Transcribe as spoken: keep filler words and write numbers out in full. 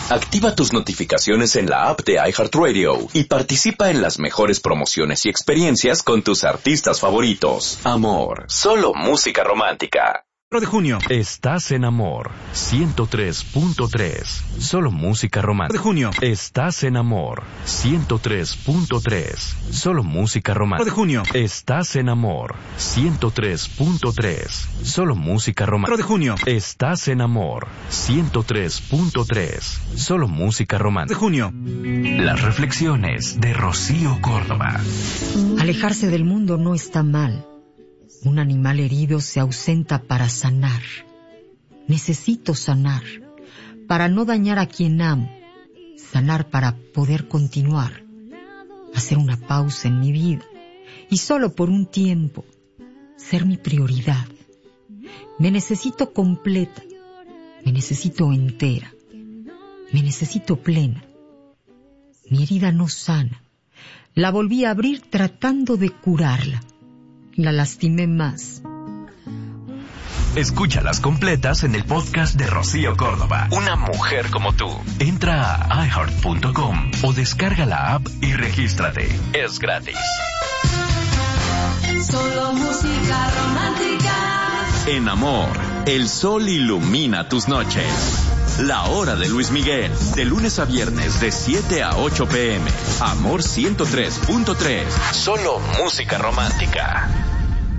Activa tus notificaciones en la app de iHeartRadio y participa en las mejores promociones y experiencias con tus artistas favoritos. Amor, solo música romántica. De junio. Estás en Amor ciento tres punto tres. Solo música romántica. De junio. Estás en Amor ciento tres punto tres. Solo música romántica. De junio. Estás en Amor ciento tres punto tres. Solo música romántica. De junio. Estás en Amor ciento tres punto tres. Solo música romántica. De junio. Las reflexiones de Rocío Córdoba. Alejarse del mundo no está mal. Un animal herido se ausenta para sanar. Necesito sanar para no dañar a quien amo. Sanar para poder continuar. Hacer una pausa en mi vida y solo por un tiempo ser mi prioridad. Me necesito completa. Me necesito entera. Me necesito plena. Mi herida no sana. La volví a abrir tratando de curarla. La lastimé más. Escúchalas completas en el podcast de Rocío Córdoba. Una mujer como tú. Entra a i heart punto com o descarga la app y regístrate. Es gratis. Solo música romántica. En Amor, el sol ilumina tus noches. La hora de Luis Miguel, de lunes a viernes de siete a ocho pm. Amor ciento tres punto tres. Solo música romántica.